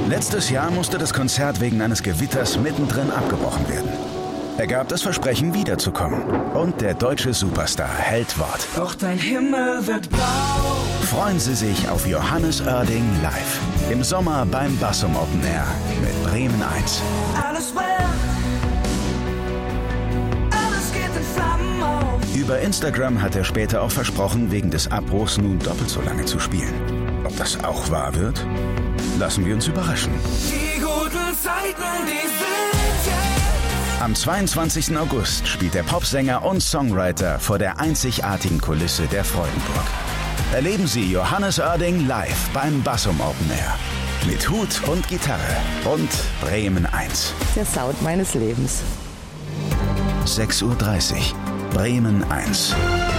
Letztes Jahr musste das Konzert wegen eines Gewitters mittendrin abgebrochen werden. Er gab das Versprechen, wiederzukommen. Und der deutsche Superstar hält Wort. Doch dein Himmel wird blau. Freuen Sie sich auf Johannes Oerding live. Im Sommer beim Bassum Open Air mit Bremen 1. Alles geht in Flammen auf. Über Instagram hat er später auch versprochen, wegen des Abbruchs nun doppelt so lange zu spielen. Ob das auch wahr wird? Lassen wir uns überraschen. Die guten Zeiten, die sind jetzt. Am 22. August spielt der Popsänger und Songwriter vor der einzigartigen Kulisse der Freudenburg. Erleben Sie Johannes Oerding live beim Bassum Open Air. Mit Hut und Gitarre und Bremen 1. Der Sound meines Lebens. 6:30 Uhr. Bremen 1.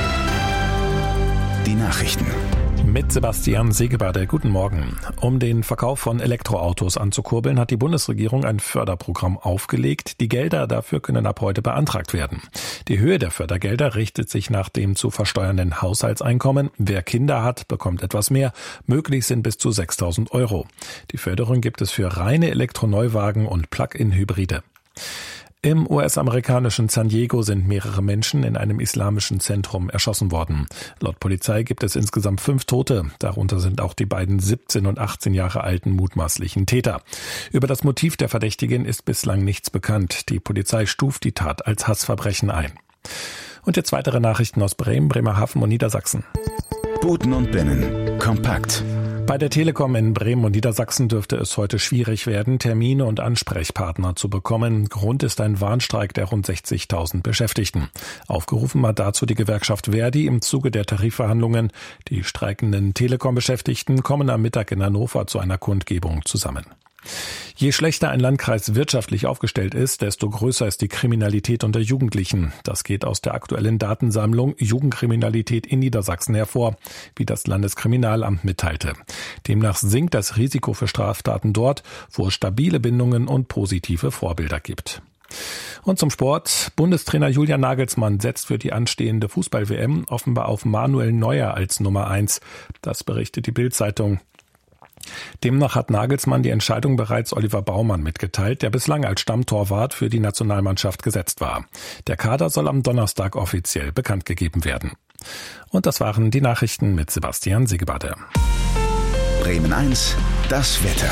Die Nachrichten. Mit Sebastian Segebade. Guten Morgen. Um den Verkauf von Elektroautos anzukurbeln, hat die Bundesregierung ein Förderprogramm aufgelegt. Die Gelder dafür können ab heute beantragt werden. Die Höhe der Fördergelder richtet sich nach dem zu versteuernden Haushaltseinkommen. Wer Kinder hat, bekommt etwas mehr. Möglich sind bis zu 6.000 €. Die Förderung gibt es für reine Elektroneuwagen und Plug-in-Hybride. Im US-amerikanischen San Diego sind mehrere Menschen in einem islamischen Zentrum erschossen worden. Laut Polizei gibt es insgesamt 5 Tote. Darunter sind auch die beiden 17 und 18 Jahre alten mutmaßlichen Täter. Über das Motiv der Verdächtigen ist bislang nichts bekannt. Die Polizei stuft die Tat als Hassverbrechen ein. Und jetzt weitere Nachrichten aus Bremen, Bremerhaven und Niedersachsen. Buten und Binnen. Kompakt. Bei der Telekom in Bremen und Niedersachsen dürfte es heute schwierig werden, Termine und Ansprechpartner zu bekommen. Grund ist ein Warnstreik der rund 60.000 Beschäftigten. Aufgerufen hat dazu die Gewerkschaft Verdi im Zuge der Tarifverhandlungen. Die streikenden Telekom-Beschäftigten kommen am Mittag in Hannover zu einer Kundgebung zusammen. Je schlechter ein Landkreis wirtschaftlich aufgestellt ist, desto größer ist die Kriminalität unter Jugendlichen. Das geht aus der aktuellen Datensammlung Jugendkriminalität in Niedersachsen hervor, wie das Landeskriminalamt mitteilte. Demnach sinkt das Risiko für Straftaten dort, wo es stabile Bindungen und positive Vorbilder gibt. Und zum Sport. Bundestrainer Julian Nagelsmann setzt für die anstehende Fußball-WM offenbar auf Manuel Neuer als Nummer 1. Das berichtet die Bild-Zeitung. Demnach hat Nagelsmann die Entscheidung bereits Oliver Baumann mitgeteilt, der bislang als Stammtorwart für die Nationalmannschaft gesetzt war. Der Kader soll am Donnerstag offiziell bekannt gegeben werden. Und das waren die Nachrichten mit Sebastian Segebade. Bremen 1, das Wetter.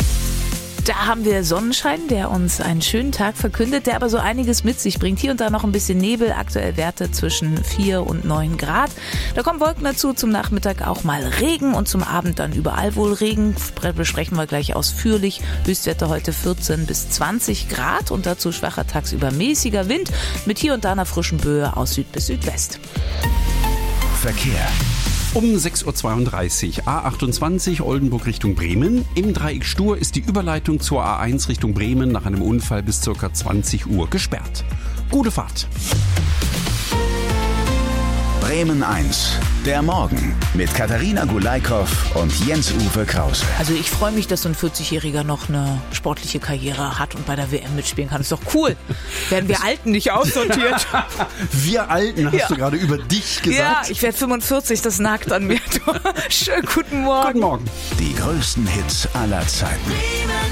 Da haben wir Sonnenschein, der uns einen schönen Tag verkündet, der aber so einiges mit sich bringt. Hier und da noch ein bisschen Nebel, aktuell Werte zwischen 4 und 9 Grad. Da kommen Wolken dazu, zum Nachmittag auch mal Regen und zum Abend dann überall wohl Regen. Besprechen wir gleich ausführlich. Höchstwerte heute 14 bis 20 Grad und dazu schwacher tagsüber mäßiger Wind mit hier und da einer frischen Böe aus Süd bis Südwest. Verkehr. Um 6:32 Uhr A28 Oldenburg Richtung Bremen. Im Dreieck Stur ist die Überleitung zur A1 Richtung Bremen nach einem Unfall bis ca. 20 Uhr gesperrt. Gute Fahrt. Bremen 1, der Morgen mit Katharina Gulaikow und Jens-Uwe Krause. Also ich freue mich, dass so ein 40-Jähriger noch eine sportliche Karriere hat und bei der WM mitspielen kann. Ist doch cool. Werden wir Alten nicht aussortiert? Wir Alten, hast du gerade über dich gesagt? Ja, ich werde 45, das nagt an mir. Schönen guten Morgen. Guten Morgen. Die größten Hits aller Zeiten.